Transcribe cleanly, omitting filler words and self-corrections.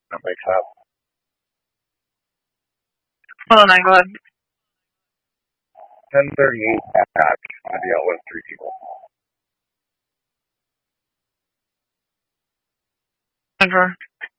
That makes sense. Hold on, go ahead. 1038 match. I deal with 3 people. Never.